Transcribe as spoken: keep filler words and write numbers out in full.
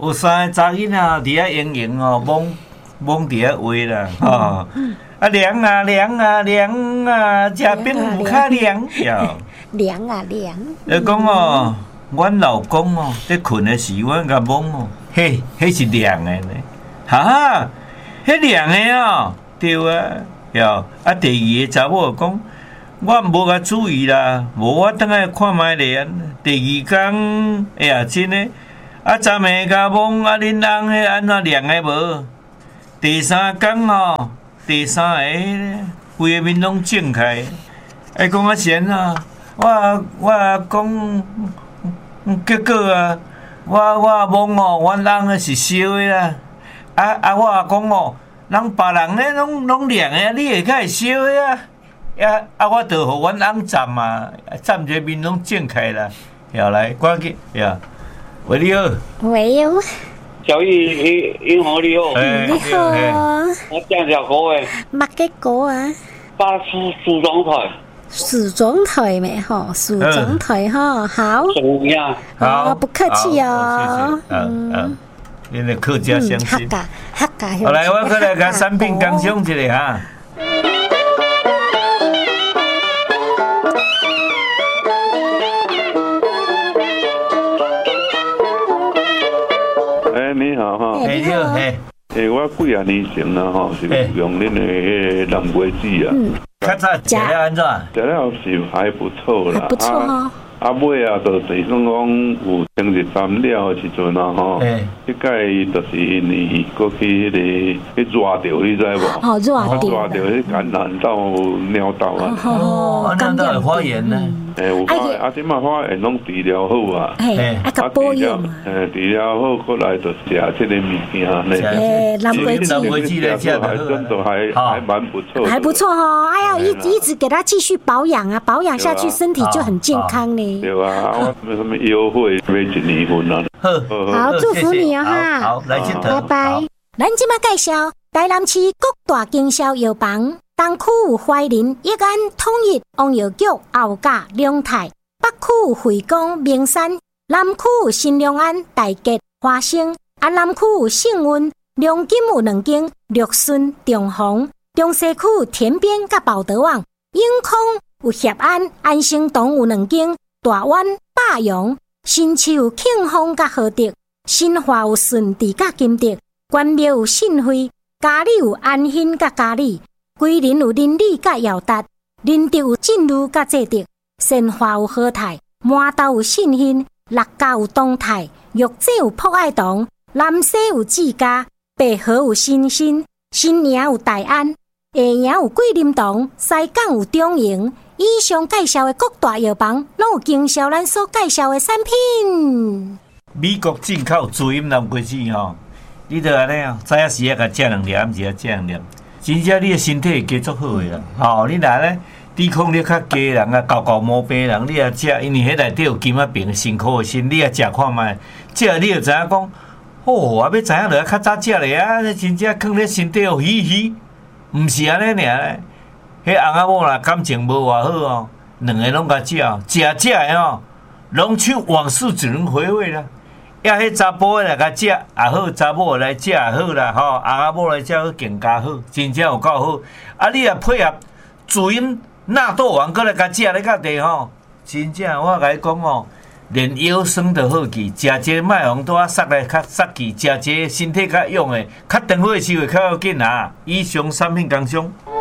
有三个查囡仔伫遐营营哦，懵懵伫遐话啦，吼、嗯。啊凉啊凉啊凉啊，食冰有较凉哟。 凉啊凉。 就讲哦，阮老公哦，在困的时，阮甲懵哦，嘿，迄是凉的呢，哈，迄凉的哦，对啊，哟。啊，第二个查某讲，我无甲注意啦，无我等下看卖咧。第二天，哎呀，真的，啊，昨暝甲懵啊，恁人迄安怎凉的无？第三天哦。第三个，规个面拢肿开，哎，讲啊先啊，我我讲，结果啊，我我懵哦，阮人是烧的啦，啊啊，我讲哦，人别人咧拢拢凉的，你会较会烧的啊，啊啊，我着互阮翁站啊，站一个面拢肿开啦，后来赶紧呀，喂你好， 喂哦。 小玉，银行你好， 嗯，你好， 我江小哥诶， 乜嘅歌啊？ 八梳梳妆台， 梳妆台咩？吼，梳妆台哈，好， 怎样？ 好，不客气哦， 嗯嗯，恁的客家相亲， 客家客家。 好来，我过来甲产品讲赏一下哈。 你好哈， 哎你好，哎， 诶，我几啊年前啦吼，是用恁的南瓜子啊， 较早食了安怎？ 食了是还不错啦， 不错哈。 啊尾啊，就是算讲有清日蘸料的时阵啊吼，迄个就是因为过去迄个去热着，你知无？ 哦，热着， 热着迄感染到尿道啊， 哦，尿道有发炎呢。 诶，有发炎，啊，即马发炎拢治疗好啊， 嘿，啊个保养啊， 诶，治疗好，过来就食即个物件呢。 诶，南瓜南瓜子来食还真的还还蛮不错， 还不错哦。哎呀，一一直给他继续保养啊，保养下去，身体就很健康呢。 对啊，我什么什么优惠买一年份啊。 好，祝福你哦哈。 好，来镜头， 拜拜。咱即马介绍台南市各大经销药房。东区有怀仁、益安、统一、王药局、后甲、龙泰；北区有惠光、名山；南区有新良安、大吉、花生；啊南区有盛运、龙金有两间；绿顺、中宏；中西区有田边甲宝德旺；永康有协安、安生堂有两间；大湾、霸阳；新市有庆丰甲和德；新华有顺治甲金德；关庙有信惠；嘉里有安欣甲嘉里。桂林有邻里甲耀达，林德有进路甲济德，新华有和泰，麻豆有信兴，六甲有东泰，玉井有博爱堂，南西有志家，北河有新兴，新营有大安，下营有桂林堂，西港有中营。以上介绍的各大药房，拢有经销咱所介绍的产品。 美国进口主饮南瓜子吼，你着安尼啊，早仔时啊甲食两粒，暗时啊食两粒。真正你的身体会加足好诶啦，吼、哦！你若咧抵抗力较低人啊，高高毛病人，你也食，因为迄内底有金仔病辛苦诶心，你也食看卖，食你就知影讲，哦，啊要知影着较早食咧啊，真正放咧身体哦，嘻嘻，毋是安尼尔咧。迄翁仔某啦感情无偌好哦，两个拢甲食，食食诶吼，拢像往事只能回味啦。呀，迄查甫诶来甲食也好，查某来食也好啦，吼，翁仔某来食更加好，真正有够好。啊，你若配合主饮纳豆丸，搁来甲食咧甲地吼，真正我甲你讲哦，连腰酸都好去，食这个麦红豆啊，塞来较塞去，食这个身体较勇诶，较长火的时候较要紧啊。以上产品工商。